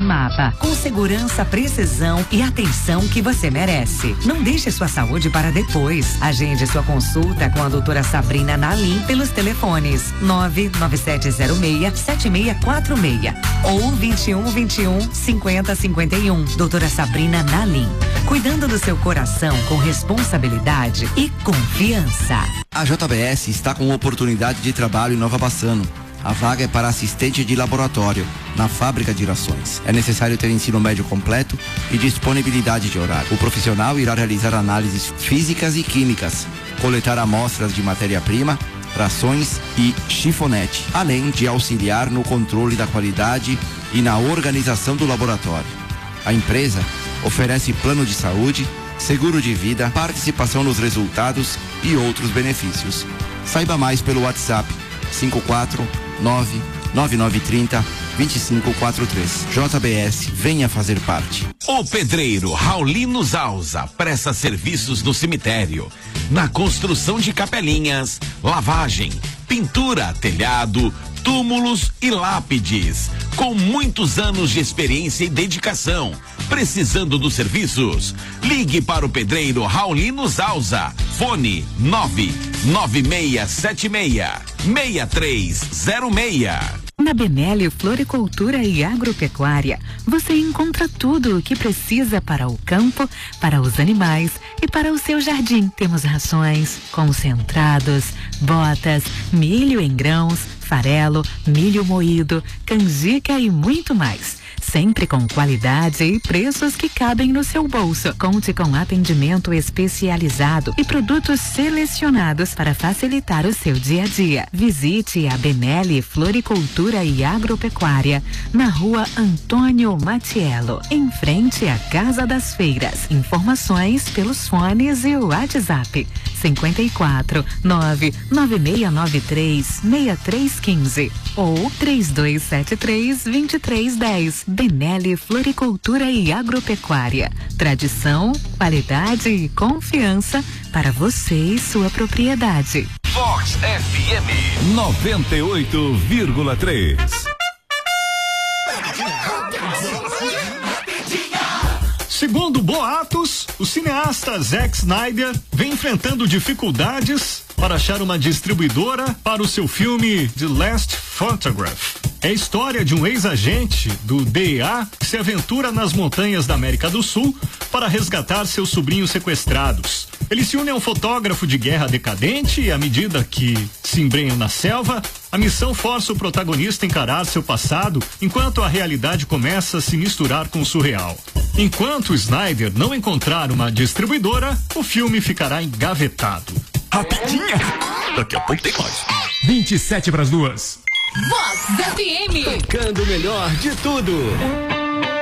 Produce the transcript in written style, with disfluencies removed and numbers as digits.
Mapa, com segurança, precisão e atenção que você merece. Não deixe sua saúde para depois. Agende sua consulta com a doutora Sabrina Nalim pelos telefones 99706-7646 ou 2121-5051. Doutora Sabrina Nalim, cuidando do seu coração com responsabilidade e confiança. A JBS está com oportunidade de trabalho em Nova Bassano. A vaga é para assistente de laboratório, na fábrica de rações. É necessário ter ensino médio completo e disponibilidade de horário. O profissional irá realizar análises físicas e químicas, coletar amostras de matéria-prima, rações e chifonete, além de auxiliar no controle da qualidade e na organização do laboratório. A empresa oferece plano de saúde, seguro de vida, participação nos resultados e outros benefícios. Saiba mais pelo WhatsApp 549-9930-2543. JBS, venha fazer parte. O pedreiro Raulino Zausa presta serviços no cemitério, na construção de capelinhas, lavagem, pintura, telhado, túmulos e lápides. Com muitos anos de experiência e dedicação. Precisando dos serviços? Ligue para o pedreiro Raulino Zausa. Fone 99676-6306. Na Benelli Floricultura e Agropecuária, você encontra tudo o que precisa para o campo, para os animais e para o seu jardim. Temos rações, concentrados, botas, milho em grãos, farelo, milho moído, canjica e muito mais. Sempre com qualidade e preços que cabem no seu bolso. Conte com atendimento especializado e produtos selecionados para facilitar o seu dia a dia. Visite a Benelli Floricultura e Agropecuária, na rua Antônio Matiello, em frente à Casa das Feiras. Informações pelos fones e o WhatsApp 54-99693-6315 ou 3273-2310. Benelli Floricultura e Agropecuária. Tradição, qualidade e confiança para você e sua propriedade. Vox FM 98,3. Segundo boatos, o cineasta Zack Snyder vem enfrentando dificuldades para achar uma distribuidora para o seu filme The Last Photograph. É a história de um ex-agente do DEA que se aventura nas montanhas da América do Sul para resgatar seus sobrinhos sequestrados. Ele se une a um fotógrafo de guerra decadente e, à medida que se embrenham na selva, a missão força o protagonista a encarar seu passado, enquanto a realidade começa a se misturar com o surreal. Enquanto Snyder não encontrar uma distribuidora, o filme ficará engavetado. Rapidinha! Daqui a pouco tem mais. 27 para as 2. Vox FM. Tocando o melhor de tudo.